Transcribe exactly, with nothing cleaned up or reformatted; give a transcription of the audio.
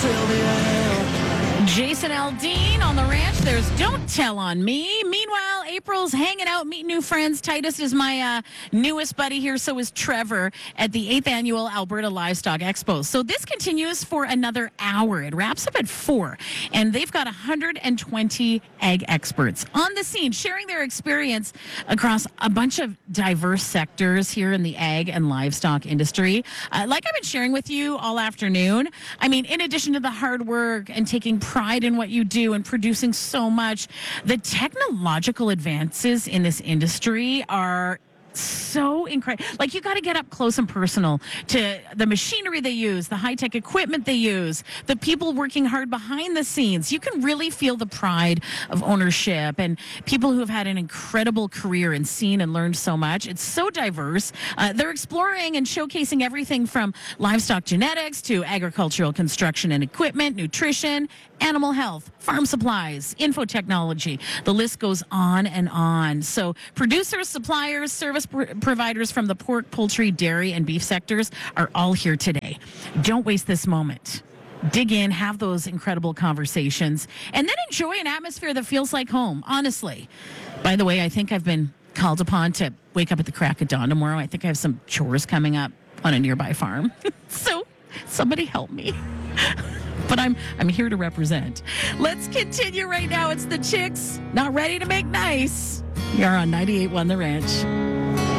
Jason Aldean on the ranch. There's Don't Tell on Me. Meanwhile, April's hanging out, meeting new friends. Titus is my uh, newest buddy here. So is Trevor at the eighth Annual Alberta Livestock Expo. So this continues for another hour. It wraps up at four. And they've got one hundred twenty ag experts on the scene, sharing their experience across a bunch of diverse sectors here in the ag and livestock industry. Uh, like I've been sharing with you all afternoon, I mean, in addition to the hard work and taking pride in what you do and producing so much, the technological advances in this industry are so incredible. Like, you got to get up close and personal to the machinery they use, the high-tech equipment they use, the people working hard behind the scenes. You can really feel the pride of ownership and people who have had an incredible career and seen and learned so much. It's so diverse. Uh, they're exploring and showcasing everything from livestock genetics to agricultural construction and equipment, nutrition, animal health, farm supplies, info technology. The list goes on and on. So producers, suppliers, service pr- providers from the pork, poultry, dairy, and beef sectors are all here today. Don't waste this moment. Dig in, have those incredible conversations, and then enjoy an atmosphere that feels like home, honestly. By the way, I think I've been called upon to wake up at the crack of dawn tomorrow. I think I have some chores coming up on a nearby farm. So somebody help me. But I'm I'm here to represent. Let's continue right now. It's the Chicks, Not Ready to Make Nice. You're on ninety-eight point one The Ranch.